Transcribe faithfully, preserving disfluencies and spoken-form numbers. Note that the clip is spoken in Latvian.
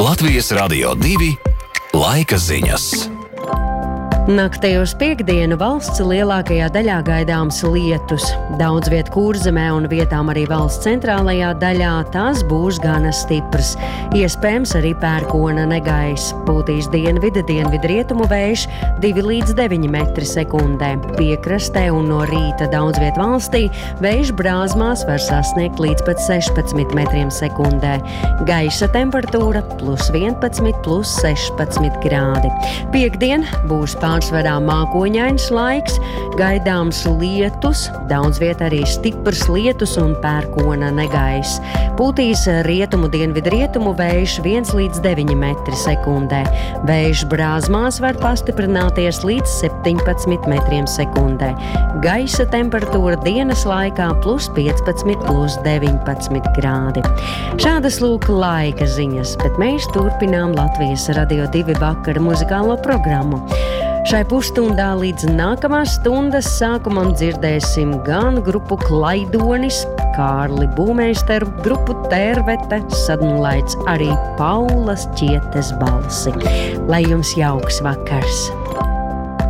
Latvijas Radio divi laika ziņas. Naktī uz piektdienu valsts lielākajā daļā gaidāms lietus. Daudz viet Kurzemē un vietām arī valsts centrālajā daļā tās būs gana stiprs. Iespējams arī pērkona negaiss. Pūtīs dienvidu, dienvidu rietumu vējš divi līdz deviņi metri sekundē. Piekrastē un no rīta daudz viet valstī vējš brāzmās var sasniegt līdz pat sešpadsmit metriem sekundē. Gaisa temperatūra plus vienpadsmit, plus sešpadsmit grādi. Piektdien būs pārsvarā mākoņains laiks, gaidāms lietus, daudz viet arī stiprs lietus un pērkona negaiss. Pūtīs rietumu dienvidu rietumu vējš viens līdz deviņi metri sekundē. Vējš brāzmās var pastiprināties līdz septiņpadsmit metriem sekundē. Gaisa temperatūra dienas laikā plus piecpadsmit, plus deviņpadsmit grādi. Šādas lūk laika ziņas, bet mēs turpinām Latvijas Radio divi vakara muzikālo programmu. Šai pusstundā līdz nākamās stundas sākumam dzirdēsim gan grupu Klaidonis, Kārli Būmeisteru, grupu Tērvete, sadunlaids arī Paulas Ķietes balsi. Lai jums jauks vakars!